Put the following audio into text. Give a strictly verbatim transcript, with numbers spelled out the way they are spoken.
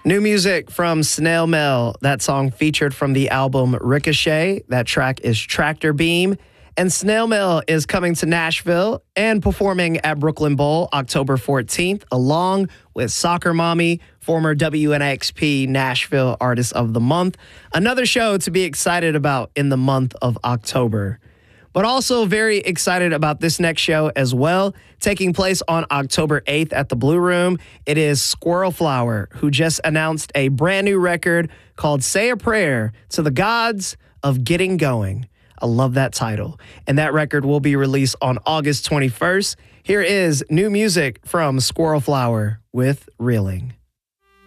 New music from Snail Mail. That song featured from the album Ricochet. That track is Tractor Beam. And Snail Mail is coming to Nashville and performing at Brooklyn Bowl October fourteenth, along with Soccer Mommy, former W N X P Nashville Artist of the Month. Another show to be excited about in the month of October. But also very excited about this next show as well, taking place on October eighth at the Blue Room. It is Squirrel Flower, who just announced a brand new record called Say a Prayer to the Gods of Getting Going. I love that title. And that record will be released on August twenty-first. Here is new music from Squirrel Flower with Reeling.